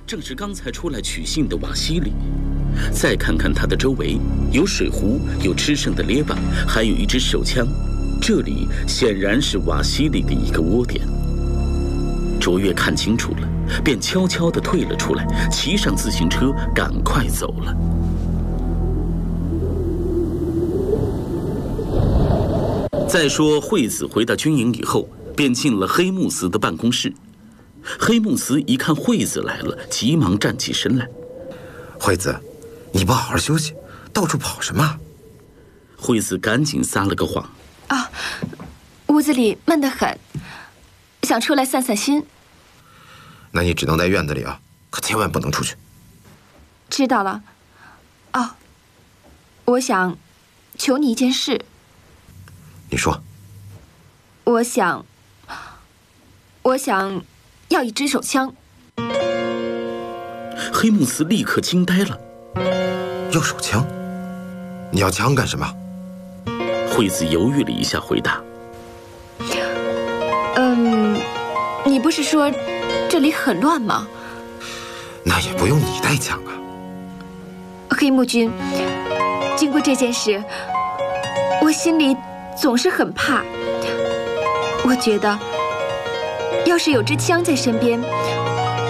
正是刚才出来取信的瓦西里。再看看他的周围，有水壶，有吃剩的列巴，还有一支手枪。这里显然是瓦西里的一个窝点。卓越看清楚了，便悄悄地退了出来，骑上自行车，赶快走了。再说，惠子回到军营以后，便进了黑木斯的办公室。黑木斯一看惠子来了，急忙站起身来。 惠子，你不好好休息，到处跑什么？ 惠子赶紧撒了个谎。 啊，屋子里闷得很，想出来散散心。 那你只能在院子里啊，可千万不能出去。 知道了。哦，我想求你一件事。 你说。 我想要一支手枪。 黑木斯立刻惊呆了。 要手枪？你要枪干什么？ 惠子犹豫了一下，回答： 你不是说这里很乱吗？ 那也不用你带枪啊。 黑木君，经过这件事，我心里总是很怕。我觉得，要是有支枪在身边，